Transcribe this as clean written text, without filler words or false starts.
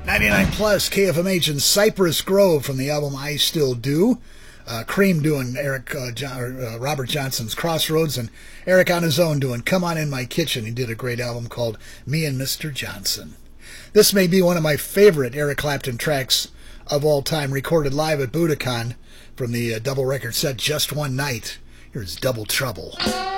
99 plus KFMH in Cypress Grove from the album I Still Do. Cream doing Robert Johnson's Crossroads, and Eric on his own doing Come On In My Kitchen. He did a great album called Me and Mr. Johnson. This may be one of my favorite Eric Clapton tracks of all time, recorded live at Budokan from the double record set Just One Night. Here's Double Trouble.